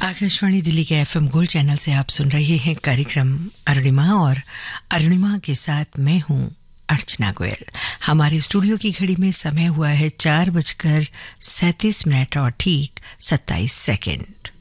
आकाशवाणी दिल्ली के FM gold channel से आप सुन रहे हैं कार्यक्रम अरुणिमा और अरुणिमा के साथ मैं हूं अर्चना गोयल। हमारे स्टूडियो की घड़ी में समय हुआ है 4:37 और ठीक 27 सेकंड।